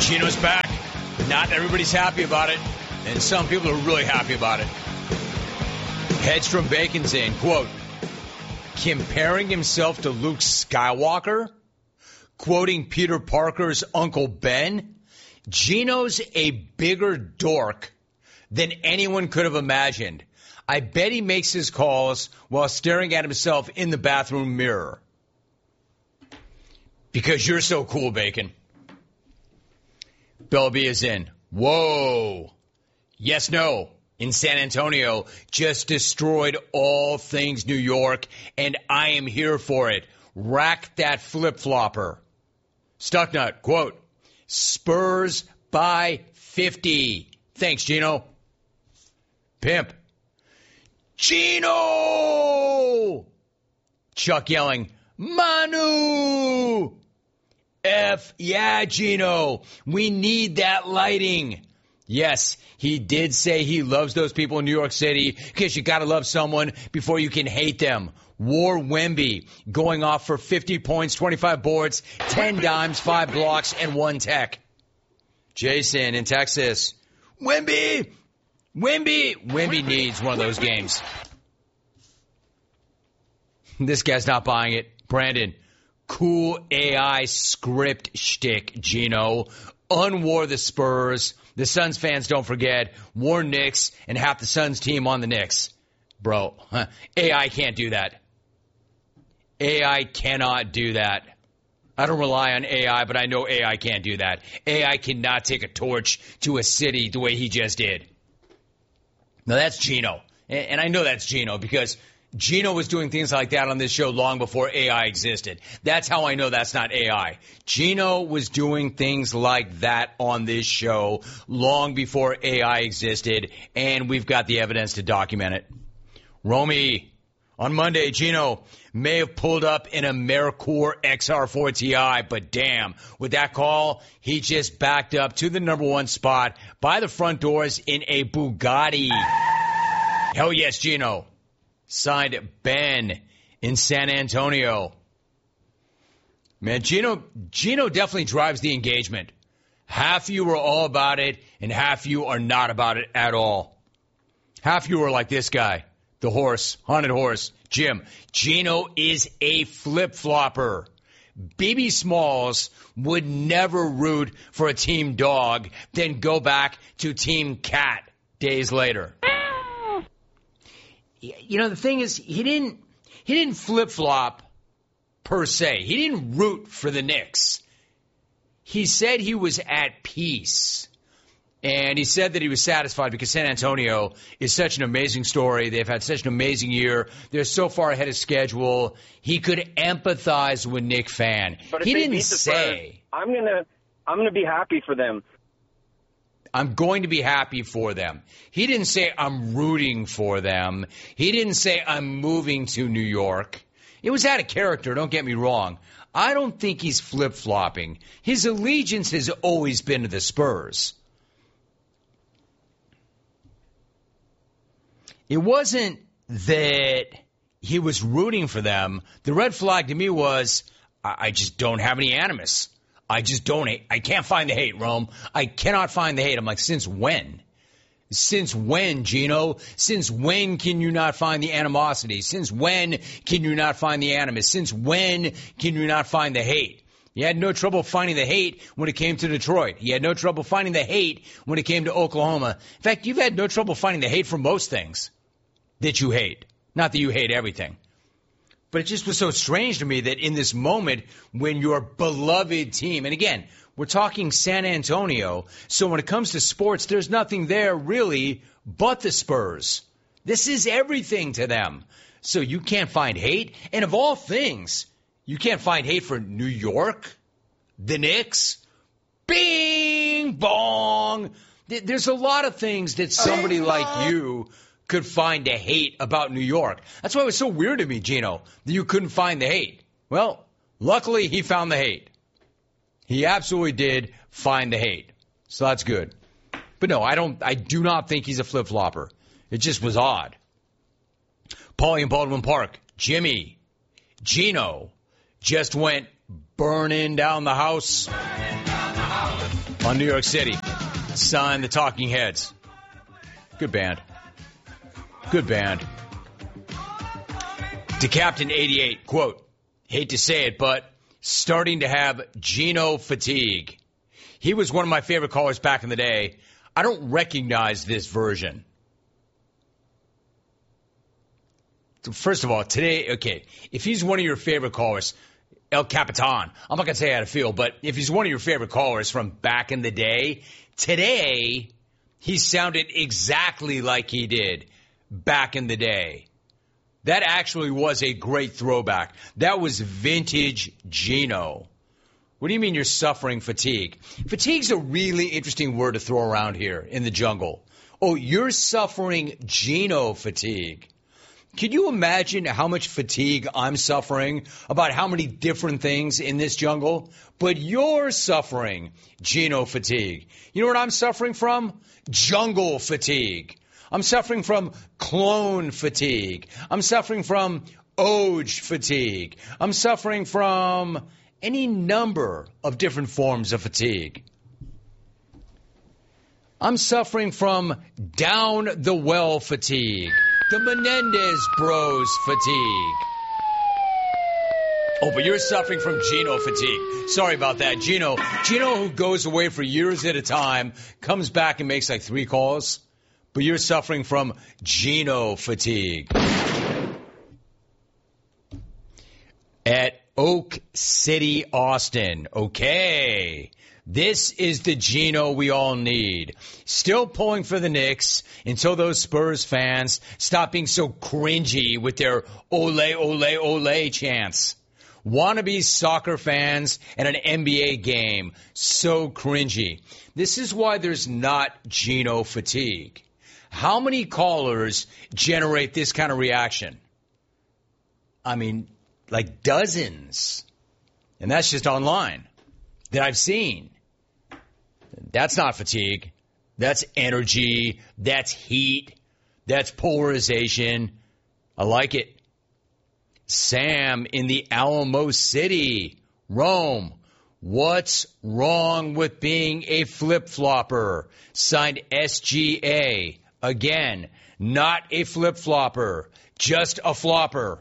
Gino's back. Not everybody's happy about it, and some people are really happy about it. Hedstrom Bacon's in, quote, comparing himself to Luke Skywalker, quoting Peter Parker's Uncle Ben, Gino's a bigger dork than anyone could have imagined. I bet he makes his calls while staring at himself in the bathroom mirror. Because you're so cool, Bacon. Belby is in. Whoa. Yes, no. In San Antonio, just destroyed all things New York, and I am here for it. Rack that flip-flopper. Stucknut, quote, Spurs by 50. Thanks, Gino. Pimp. Gino! Chuck yelling, Manu! F, yeah, Gino. We need that lighting. Yes, he did say he loves those people in New York City because you got to love someone before you can hate them. War Wemby going off for 50 points, 25 boards, 10 dimes, 5 blocks, and 1 tech. Jason in Texas. Wemby needs one of those games. This guy's not buying it. Brandon. Cool AI script shtick, Gino. Unwar the Spurs. The Suns fans, don't forget, wore Knicks and half the Suns team on the Knicks. Bro, AI can't do that. AI cannot do that. I don't rely on AI, but I know AI can't do that. AI cannot take a torch to a city the way he just did. Now, that's Gino. And I know that's Gino because Gino was doing things like that on this show long before AI existed. That's how I know that's not AI. Gino was doing things like that on this show long before AI existed, and we've got the evidence to document it. Romy, on Monday, Gino may have pulled up in a AmeriCorps XR4 Ti, but damn, with that call, he just backed up to the number 1 spot by the front doors in a Bugatti. Hell yes, Gino. Signed Ben in San Antonio. Man, Gino definitely drives the engagement. Half you are all about it, and half you are not about it at all. Half you are like this guy, the horse, haunted horse, Jim. Gino is a flip-flopper. B.B. Smalls would never root for a team dog, then go back to Team Cat days later. You know, the thing is, he didn't flip-flop per se. He didn't root for the Knicks. He said he was at peace. And he said that he was satisfied because San Antonio is such an amazing story. They've had such an amazing year. They're so far ahead of schedule. He could empathize with Knick fan. But he didn't say, I'm gonna be happy for them. I'm going to be happy for them. He didn't say I'm rooting for them. He didn't say I'm moving to New York. It was out of character, don't get me wrong. I don't think he's flip-flopping. His allegiance has always been to the Spurs. It wasn't that he was rooting for them. The red flag to me was I just don't have any animus. I just don't hate. I can't find the hate, Rome. I cannot find the hate. I'm like, since when? Since when, Gino? Since when can you not find the animosity? Since when can you not find the animus? Since when can you not find the hate? You had no trouble finding the hate when it came to Detroit. You had no trouble finding the hate when it came to Oklahoma. In fact, you've had no trouble finding the hate for most things that you hate. Not that you hate everything. But it just was so strange to me that in this moment when your beloved team, and again, we're talking San Antonio, so when it comes to sports, there's nothing there really but the Spurs. This is everything to them. So you can't find hate. And of all things, you can't find hate for New York, the Knicks, bing, bong. There's a lot of things that somebody like you could find to hate about New York. That's why it was so weird to me, Gino, that you couldn't find the hate. Well, luckily he found the hate. He absolutely did find the hate. So that's good. But no, I do not think he's a flip-flopper. It just was odd. Paulie in Baldwin Park, Jimmy, Gino just went burning down the house. on New York City. Signed the Talking Heads. Good band. Good band. To Captain 88, quote, hate to say it, but starting to have Geno fatigue. He was one of my favorite callers back in the day. I don't recognize this version. First of all, today, okay, if he's one of your favorite callers, El Capitan, I'm not going to say how to feel, but if he's one of your favorite callers from back in the day, today he sounded exactly like he did back in the day. That actually was a great throwback. That was vintage Geno. What do you mean you're suffering fatigue? Fatigue's a really interesting word to throw around here in the jungle. Oh, you're suffering Geno fatigue. Can you imagine how much fatigue I'm suffering about how many different things in this jungle? But you're suffering Geno fatigue. You know what I'm suffering from? Jungle fatigue. I'm suffering from clone fatigue. I'm suffering from Oj fatigue. I'm suffering from any number of different forms of fatigue. I'm suffering from down the well fatigue. The Menendez Bros fatigue. Oh, but you're suffering from Geno fatigue. Sorry about that. Geno who goes away for years at a time, comes back and makes like 3 calls. But you're suffering from Geno fatigue. At Oak City, Austin. Okay. This is the Geno we all need. Still pulling for the Knicks until those Spurs fans stop being so cringy with their ole, ole, ole chants. Wannabe soccer fans and an NBA game. So cringy. This is why there's not Geno fatigue. How many callers generate this kind of reaction? I mean, like dozens. And that's just online that I've seen. That's not fatigue. That's energy. That's heat. That's polarization. I like it. Sam in the Alamo City, Rome. What's wrong with being a flip-flopper? Signed SGA. Again, not a flip-flopper, just a flopper.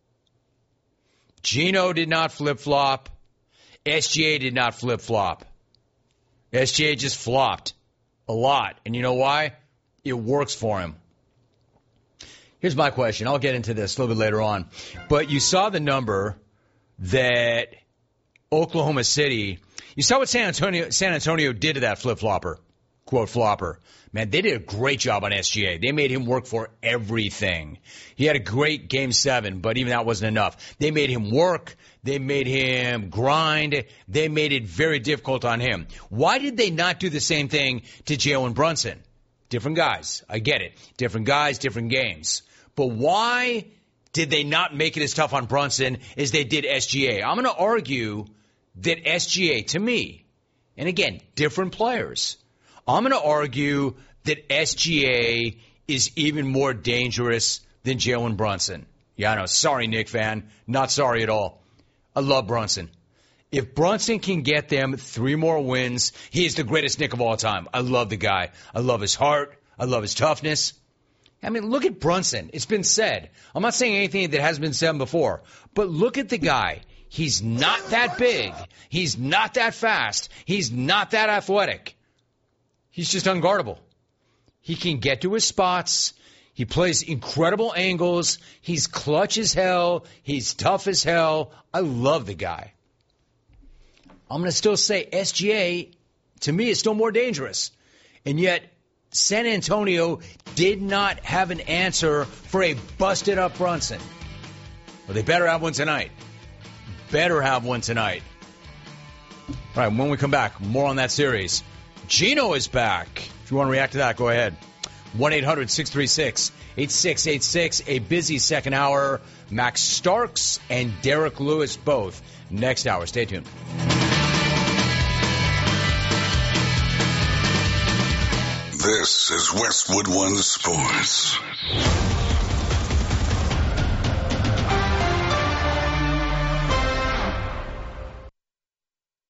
Geno did not flip-flop. SGA did not flip-flop. SGA just flopped a lot. And you know why? It works for him. Here's my question. I'll get into this a little bit later on. But you saw the number that Oklahoma City, you saw what San Antonio did to that flip-flopper, quote, flopper. Man, they did a great job on SGA. They made him work for everything. He had a great Game 7, but even that wasn't enough. They made him work. They made him grind. They made it very difficult on him. Why did they not do the same thing to Jalen Brunson? Different guys. I get it. Different guys, different games. But why did they not make it as tough on Brunson as they did SGA? I'm going to argue that SGA, to me, and again, different players, I'm going to argue that SGA is even more dangerous than Jalen Brunson. Yeah, I know. Sorry, Knick fan. Not sorry at all. I love Brunson. If Brunson can get them 3 more wins, he is the greatest Knick of all time. I love the guy. I love his heart. I love his toughness. I mean, look at Brunson. It's been said. I'm not saying anything that hasn't been said before, but look at the guy. He's not that big. He's not that fast. He's not that athletic. He's just unguardable. He can get to his spots. He plays incredible angles. He's clutch as hell. He's tough as hell. I love the guy. I'm going to still say SGA, to me, is still more dangerous. And yet, San Antonio did not have an answer for a busted-up Brunson. Well, they better have one tonight. Better have one tonight. All right, when we come back, more on that series. Geno is back. If you want to react to that, go ahead. 1-800-636-8686. A busy second hour. Max Starks and Derek Lewis both next hour. Stay tuned. This is Westwood One Sports.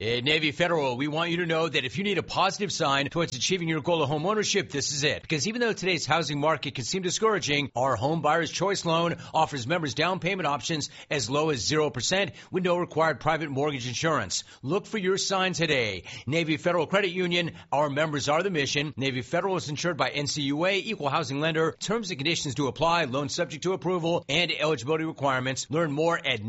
At Navy Federal, we want you to know that if you need a positive sign towards achieving your goal of home ownership, this is it. Because even though today's housing market can seem discouraging, our Home Buyer's Choice Loan offers members down payment options as low as 0% with no required private mortgage insurance. Look for your sign today. Navy Federal Credit Union, our members are the mission. Navy Federal is insured by NCUA, equal housing lender. Terms and conditions do apply. Loan subject to approval and eligibility requirements. Learn more at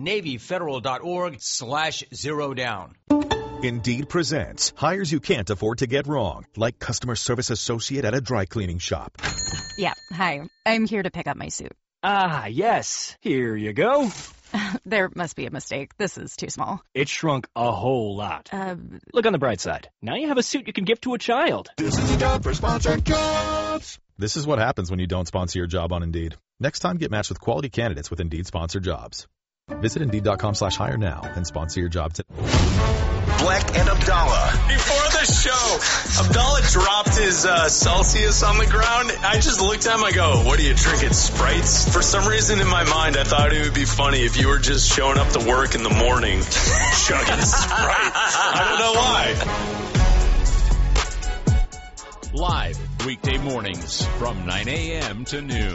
NavyFederal.org/0down. Indeed presents hires you can't afford to get wrong, like customer service associate at a dry cleaning shop. Yeah, hi. I'm here to pick up my suit. Ah, yes. Here you go. There must be a mistake. This is too small. It shrunk a whole lot. Look on the bright side. Now you have a suit you can give to a child. This is a job for Sponsored Jobs. This is what happens when you don't sponsor your job on Indeed. Next time, get matched with quality candidates with Indeed sponsored jobs. Visit Indeed.com/hire now and sponsor your job today. Black and Abdallah. Before the show, Abdallah dropped his Celsius on the ground. I just looked at him, I go, what are you drinking, Sprites? For some reason in my mind, I thought it would be funny if you were just showing up to work in the morning chugging Sprite. I don't know why. Live weekday mornings from 9 a.m. to noon.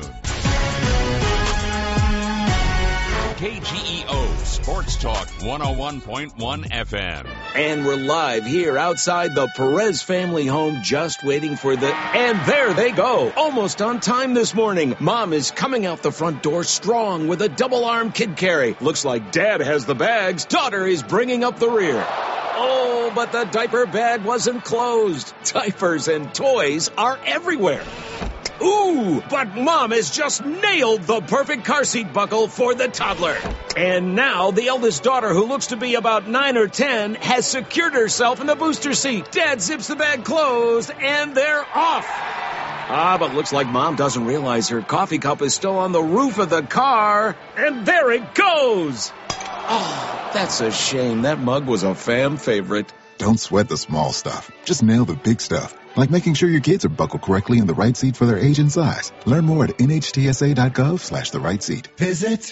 KGEO Sports Talk 101.1 FM. And we're live here outside the Perez family home, just waiting for and there they go. Almost on time this morning. Mom is coming out the front door strong with a double-arm kid carry. Looks like Dad has the bags. Daughter is bringing up the rear. Oh, but the diaper bag wasn't closed. Diapers and toys are everywhere. Ooh, but Mom has just nailed the perfect car seat buckle for the toddler. And now the eldest daughter, who looks to be about 9 or 10, has secured herself in the booster seat. Dad zips the bag closed, and they're off. But looks like Mom doesn't realize her coffee cup is still on the roof of the car. And there it goes. Oh, that's a shame. That mug was a fam favorite. Don't sweat the small stuff. Just nail the big stuff. Like making sure your kids are buckled correctly in the right seat for their age and size. Learn more at nhtsa.gov/the right seat. Visit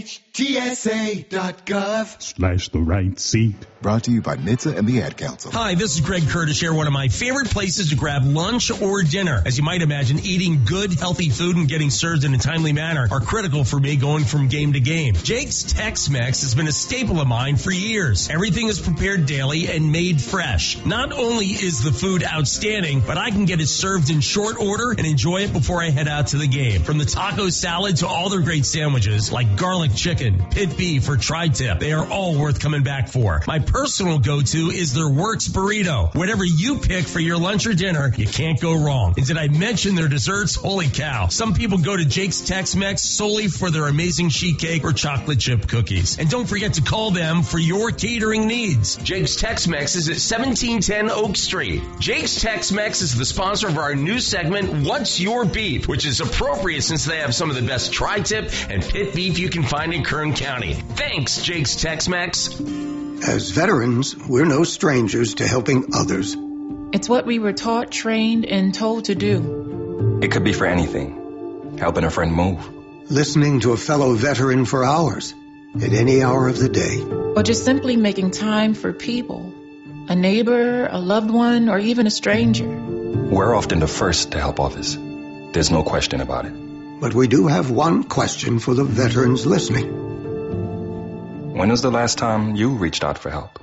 nhtsa.gov/the right seat. Brought to you by NHTSA and the Ad Council. Hi, this is Greg Curtis here, one of my favorite places to grab lunch or dinner. As you might imagine, eating good, healthy food and getting served in a timely manner are critical for me going from game to game. Jake's Tex-Mex has been a staple of mine for years. Everything is prepared daily and made fresh. Not only is the food outstanding, but I can get it served in short order and enjoy it before I head out to the game. From the taco salad to all their great sandwiches like garlic chicken, pit beef, or tri-tip, they are all worth coming back for. My personal go-to is their Works burrito. Whatever you pick for your lunch or dinner, you can't go wrong. And did I mention their desserts? Holy cow. Some people go to Jake's Tex-Mex solely for their amazing sheet cake or chocolate chip cookies. And don't forget to call them for your catering needs. Jake's Tex-Mex is at 1710 Oak Street. Jake's Tex-Mex is the sponsor of our new segment, What's Your Beef, which is appropriate since they have some of the best tri-tip and pit beef you can find in Kern County. Thanks, Jake's Tex-Mex. As veterans, we're no strangers to helping others. It's what we were taught, trained, and told to do. It could be for anything. Helping a friend move. Listening to a fellow veteran for hours, at any hour of the day. Or just simply making time for people. A neighbor, a loved one, or even a stranger. We're often the first to help others. There's no question about it. But we do have one question for the veterans listening. When was the last time you reached out for help?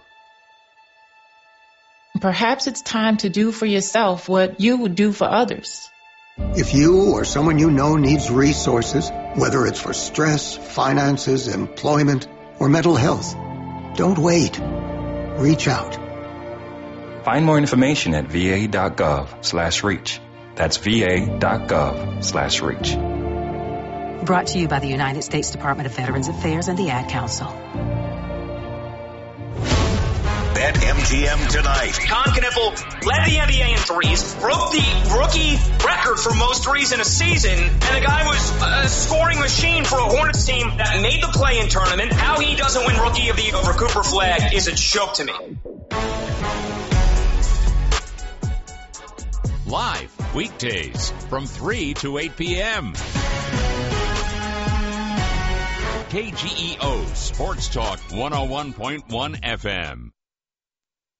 Perhaps it's time to do for yourself what you would do for others. If you or someone you know needs resources, whether it's for stress, finances, employment, or mental health, don't wait. Reach out. Find more information at va.gov/reach. That's va.gov/reach. Brought to you by the United States Department of Veterans Affairs and the Ad Council. Bet MGM tonight. Tom Kniffel led the NBA in threes, broke the rookie record for most threes in a season, and the guy was a scoring machine for a Hornets team that made the play-in tournament. How he doesn't win Rookie of the Year over Cooper Flagg is a joke to me. Live weekdays from 3 to 8 p.m. KGEO Sports Talk 101.1 FM.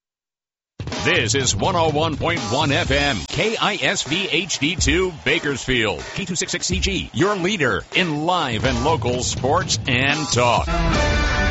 This is 101.1 FM, KISV HD2 Bakersfield, K266CG, your leader in live and local sports and talk.